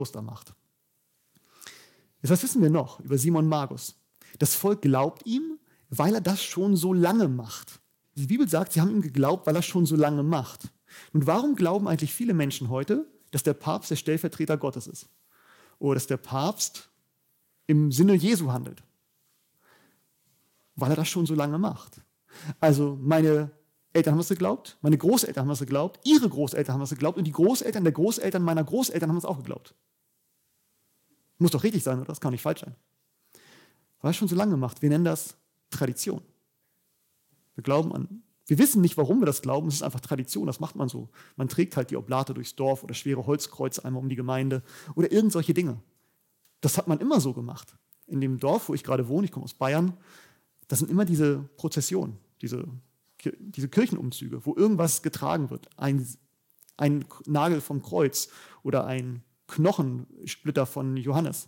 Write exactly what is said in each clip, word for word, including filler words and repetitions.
Oster macht. Jetzt, was wissen wir noch über Simon Magus? Das Volk glaubt ihm, weil er das schon so lange macht. Die Bibel sagt, sie haben ihm geglaubt, weil er schon so lange macht. Und warum glauben eigentlich viele Menschen heute, dass der Papst der Stellvertreter Gottes ist? Oder dass der Papst im Sinne Jesu handelt? Weil er das schon so lange macht. Also meine Eltern haben es geglaubt, meine Großeltern haben es geglaubt, ihre Großeltern haben es geglaubt und die Großeltern der Großeltern meiner Großeltern haben es auch geglaubt. Muss doch richtig sein, oder? Das kann nicht falsch sein. Weil er schon so lange macht. Wir nennen das Tradition. Wir glauben an, wir wissen nicht, warum wir das glauben, es ist einfach Tradition, das macht man so. Man trägt halt die Oblate durchs Dorf oder schwere Holzkreuze einmal um die Gemeinde oder irgend solche Dinge. Das hat man immer so gemacht. In dem Dorf, wo ich gerade wohne, ich komme aus Bayern, das sind immer diese Prozessionen, diese, diese Kirchenumzüge, wo irgendwas getragen wird. Ein, ein Nagel vom Kreuz oder ein Knochensplitter von Johannes.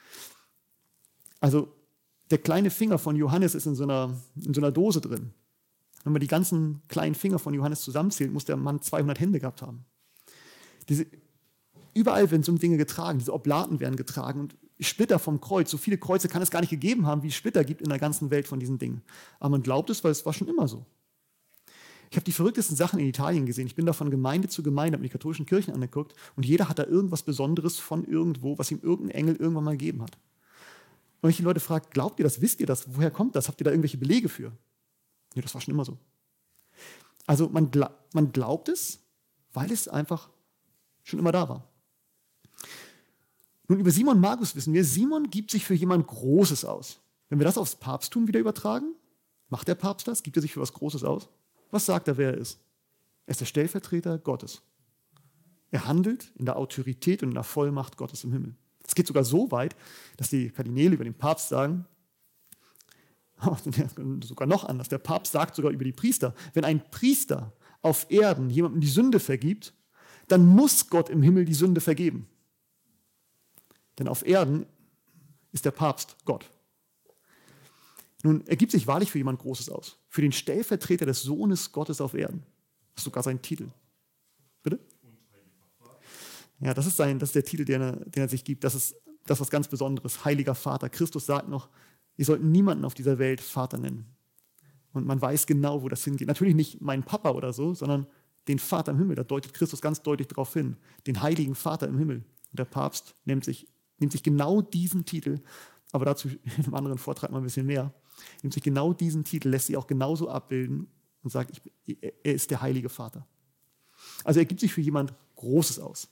Also der kleine Finger von Johannes ist in so einer, in so einer Dose drin. Wenn man die ganzen kleinen Finger von Johannes zusammenzählt, muss der Mann zweihundert Hände gehabt haben. Diese, überall werden so Dinge getragen, diese Oblaten werden getragen und Splitter vom Kreuz. So viele Kreuze kann es gar nicht gegeben haben, wie es Splitter gibt in der ganzen Welt von diesen Dingen. Aber man glaubt es, weil es war schon immer so. Ich habe die verrücktesten Sachen in Italien gesehen. Ich bin da von Gemeinde zu Gemeinde, habe mir die katholischen Kirchen angeguckt und jeder hat da irgendwas Besonderes von irgendwo, was ihm irgendein Engel irgendwann mal gegeben hat. Und wenn ich die Leute frage, glaubt ihr das, wisst ihr das, woher kommt das, habt ihr da irgendwelche Belege für? Nee, das war schon immer so. Also man, gla- man glaubt es, weil es einfach schon immer da war. Nun, über Simon Magus wissen wir, Simon gibt sich für jemand Großes aus. Wenn wir das aufs Papsttum wieder übertragen, macht der Papst das? Gibt er sich für was Großes aus? Was sagt er, wer er ist? Er ist der Stellvertreter Gottes. Er handelt in der Autorität und in der Vollmacht Gottes im Himmel. Es geht sogar so weit, dass die Kardinäle über den Papst sagen, sogar noch anders, der Papst sagt sogar über die Priester, wenn ein Priester auf Erden jemandem die Sünde vergibt, dann muss Gott im Himmel die Sünde vergeben. Denn auf Erden ist der Papst Gott. Nun, er gibt sich wahrlich für jemand Großes aus. Für den Stellvertreter des Sohnes Gottes auf Erden. Das ist sogar sein Titel. Bitte? Ja, das ist, sein, das ist der Titel, den er, den er sich gibt. Das ist das, was ganz Besonderes. Heiliger Vater. Christus sagt noch, ihr sollt niemanden auf dieser Welt Vater nennen. Und man weiß genau, wo das hingeht. Natürlich nicht meinen Papa oder so, sondern den Vater im Himmel. Da deutet Christus ganz deutlich darauf hin. Den heiligen Vater im Himmel. Und der Papst nimmt sich, nimmt sich genau diesen Titel, aber dazu in einem anderen Vortrag mal ein bisschen mehr, nimmt sich genau diesen Titel, lässt sich auch genauso abbilden und sagt, ich, er ist der heilige Vater. Also er gibt sich für jemand Großes aus.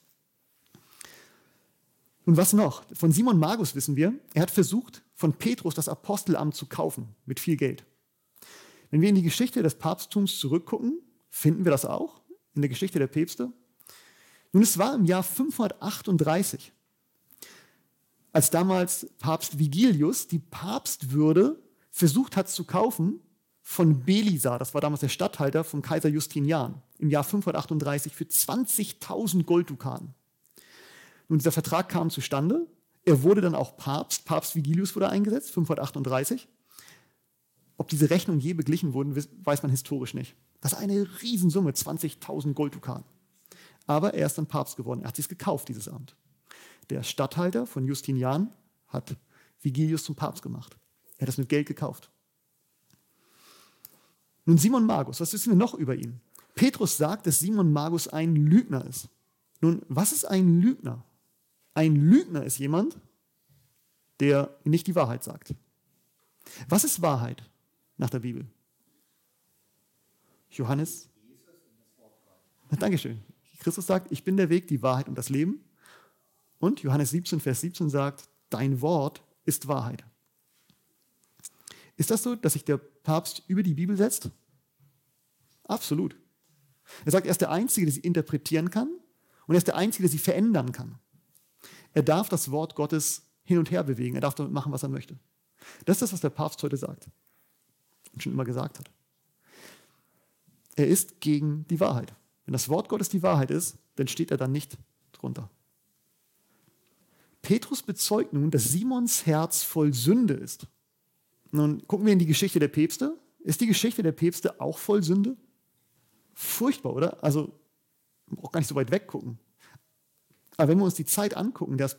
Und was noch? Von Simon Magus wissen wir, er hat versucht, von Petrus das Apostelamt zu kaufen, mit viel Geld. Wenn wir in die Geschichte des Papsttums zurückgucken, finden wir das auch, in der Geschichte der Päpste. Nun, es war im Jahr fünfhundertachtunddreißig, als damals Papst Vigilius die Papstwürde versucht hat zu kaufen von Belisar, das war damals der Statthalter von Kaiser Justinian, im Jahr fünfhundertachtunddreißig für zwanzigtausend Golddukaten. Nun, dieser Vertrag kam zustande, er wurde dann auch Papst, Papst Vigilius wurde eingesetzt, fünfhundertachtunddreißig. Ob diese Rechnung je beglichen wurden, weiß man historisch nicht. Das ist eine Riesensumme, zwanzigtausend Golddukaten. Aber er ist dann Papst geworden, er hat sich gekauft, dieses Amt. Der Statthalter von Justinian hat Vigilius zum Papst gemacht. Er hat das mit Geld gekauft. Nun Simon Magus, was wissen wir noch über ihn? Petrus sagt, dass Simon Magus ein Lügner ist. Nun, was ist ein Lügner? Ein Lügner ist jemand, der nicht die Wahrheit sagt. Was ist Wahrheit nach der Bibel? Johannes? Dankeschön. Christus sagt, ich bin der Weg, die Wahrheit und das Leben. Und Johannes siebzehn, Vers siebzehn sagt, dein Wort ist Wahrheit. Ist das so, dass sich der Papst über die Bibel setzt? Absolut. Er sagt, er ist der Einzige, der sie interpretieren kann und er ist der Einzige, der sie verändern kann. Er darf das Wort Gottes hin und her bewegen. Er darf damit machen, was er möchte. Das ist das, was der Papst heute sagt und schon immer gesagt hat. Er ist gegen die Wahrheit. Wenn das Wort Gottes die Wahrheit ist, dann steht er dann nicht drunter. Petrus bezeugt nun, dass Simons Herz voll Sünde ist. Nun gucken wir in die Geschichte der Päpste. Ist die Geschichte der Päpste auch voll Sünde? Furchtbar, oder? Also, man braucht gar nicht so weit weggucken. Aber wenn wir uns die Zeit angucken, in der es